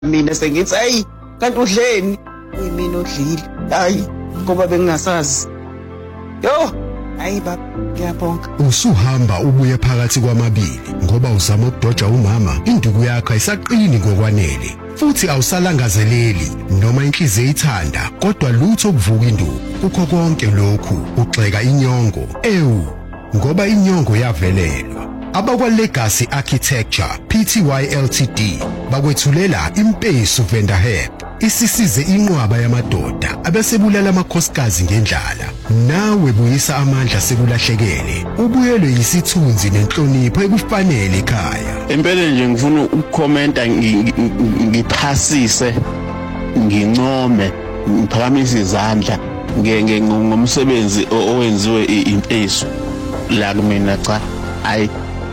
mina sengithi hayi kanti udleni uyimina odlile hayi ngoba bengingasazi yo hayi baba ngiyabonga. Usuhamba ubuye phakathi kwamabili ngoba uzama ukudoja umama, induku yakho ayisaqini ngokwanele futhi awusalangazeleli noma inhliziyo ithanda kodwa lutho okuvuka induku. Kukho konke lokhu ugxeka inyongo ngoba inyongo yavelelwa. Abakwa-Legacy Architecture Pty Ltd bakwethulela impesu vendor help isisize inqwaba yamadoda abesebulala amakhosikazi ngendlala. Nawe buyisa amandla sekulahlekele ubuyelwe yisithunzi nenhlonipho ekufanele ekhaya. Impela nje ngifuna ukukhomenta ngiphasise ngincome ngiphakamise izandla ngomsebenzi owenziwe impesu la kumina. Cha hayi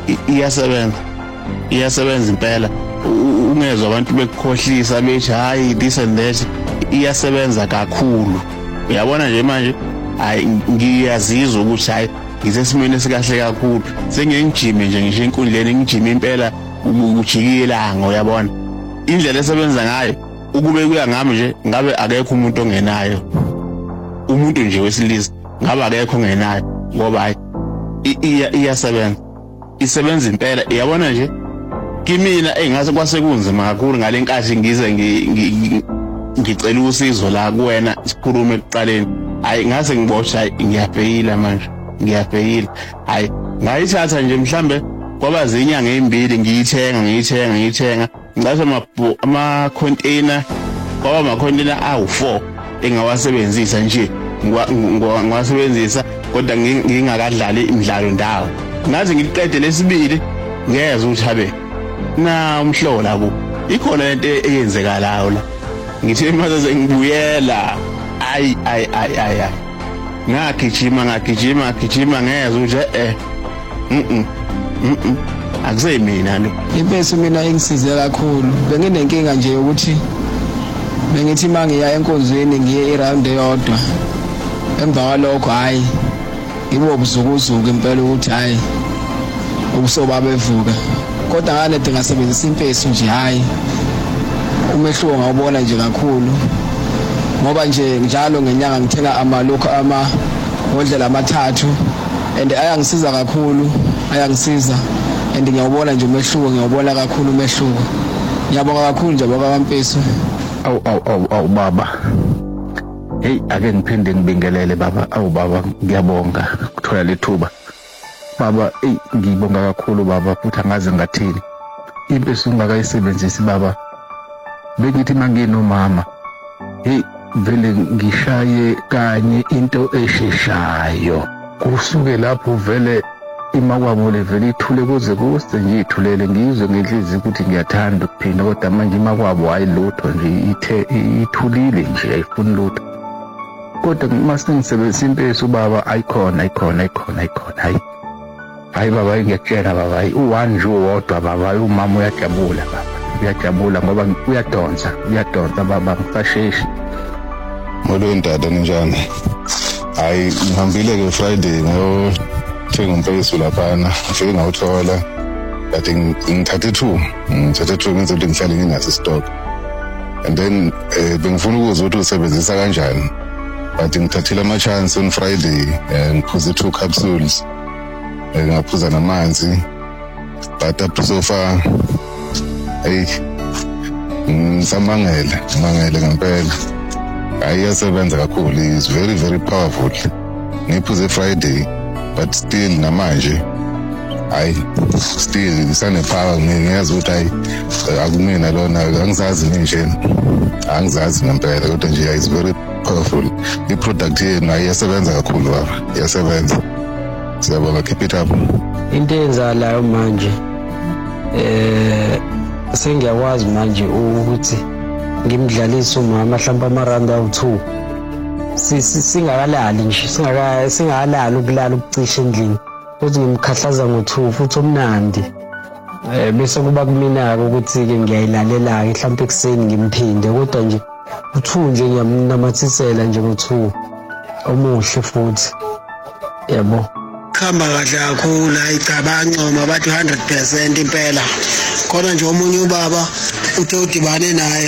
iyasebenza impela. Ungezwe abantu bekukhohlisa bethi hayi this and that. Iyasebenza kakhulu. Uyabona nje manje hayi ngiyazizwa ukuthi hayi ngisesimweni esikahle kakhulu. Sengiyengijime nje ngisho enkundleni ngijime impela ujikilanga. Uyabona indlela esebenza ngayo ukube kuya ngami nje ngabe akekho umuntu ongenayo. Umuntu nje wesilisa ngabe akekho ongenayo ngoba hayi iyasebenza. Isebenza impela. Uyabona nje kimina engase kwasekunzima kakhulu ngalenkathi ngize ngicela usizo la kuwena sikhulume ekuqaleni. Hayi ngase ngiboshwa ngiyabhekila manje ngiyabhekila. Hayi ngayithatha nje mhlambe kwaba zinyanga ezimbili ngiyithenga ngathi ama-container kwaba ama-container awu-4 engawasebenzisa nje ngiwasebenzisa kodwa ngingakadlali imidlalo ndawo. Ngaze ngiliqede lesibili ngezwe ukuthi habe na umhlola ku ikhona lento eyenzekalayo la. Ngithe mase sengibuyela ayi ngagijima ngezwe ukuthi akuseyimina lo. Impesu mina ingisize kakhulu. Benginenkinga nje ukuthi bengithi mangiya enkonzweni ngiye iround eyodwa. Emva kwalokho hayi ngibo buzukuzuku impela ukuthi hayi ubusoba bevuka. Kodwa nganede ngasebenzisa impesu nje hayi umehluko ngawubona nje kakhulu ngoba nje njalo ngenyanga ngithenga amalokho ngodlela amathathu and ayangisiza kakhulu and ngiyawubona nje umehluko ngiyawubona kakhulu umehluko. Ngiyabonga kakhulu nje bakwaMpesu. Awu baba hey ake ngiphinde ngibingelele baba. Awu baba ngiyabonga ukuthola lethuba baba. Ngibonga kakhulu baba futhi angaze ngathini impesu ngakayisebenzisi baba. Bengithi manginomama hey vele ngishaye kanye into esheshayo kusuke lapho vele imakwabo le vele ithule kuze kuse ngiyithulele ngizwe ngenhliziyo ukuthi ngiyathanda ukuphinda kodwa manje imakwabo ayilutho nje ithulile nje ayifuni lutho. Kodwa mase ngisebenzisa impesu baba ayikhona hayi baba ngiyakutshela baba u1 nje wodwa baba umama uyajabula baba uyajabula ngoba uyadonsa baba ngisasheshi. Molweni tata ninjani? Hayi ngihambile ke Friday ngiyothenga umpesu laphana ngifike ngawuthola but ngithathe 2 ngenze ukuthi ngihlale nginaso stock and then bengifuna ukuzwa ukuthi usebenzisa kanjani but ngithathile ama chance on Friday ngiphuze 2 capsules ngaphuza namanzi but up so far ngisamangele ngempela. Ayasebenza kakhulu, is very very powerful. Ngiphuze Friday but still namanje still isane power. Ngiyazi ukuthi akumina lona angizazi ngempela kodwa nje is very powerful. The product yenu ayasebenza kakhulu baba, iyasebenza. Siyabonga, keep it up. Into eyenzalayo manje sengiyakwazi manje ukuthi ngimdlalise umama mhlawumbe amaranda awu2 singakalali nje singakalali ukulala ukucisha endlini ukuthi ngimkhahlaza ngo2 futhi omnandi bese kuba kumina ukuthi ke ngiyayilalela mhlawumbe ekseni ngimphinde kodwa nje u2 nje ngiyamnamathisela nje ngo2 omuhle futhi yabo. Khamba kahle kakhulu hayi cha bancoma bathi 100% impela. Khona nje omunye ubaba uthe udibane naye